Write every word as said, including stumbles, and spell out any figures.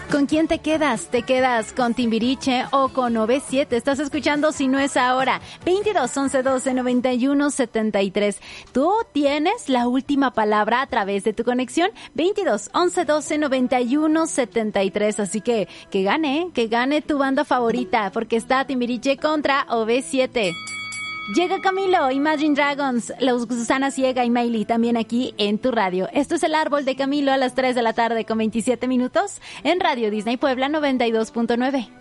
¿Con quién te quedas? ¿Te quedas con Timbiriche o con O V siete? Estás escuchando Si No Es Ahora. veintidós, once, doce, noventa y uno, setenta y tres. Tú tienes la última palabra a través de tu conexión. veintidós, once, doce, noventa y uno, setenta y tres. Así que, que gane, que gane tu banda favorita, porque está Timbiriche contra O V siete. Llega Camilo, Imagine Dragons, los Susana Ciega y Miley también aquí en tu radio. Esto es El Árbol de Camilo a las tres de la tarde con veintisiete minutos en Radio Disney Puebla noventa y dos punto nueve.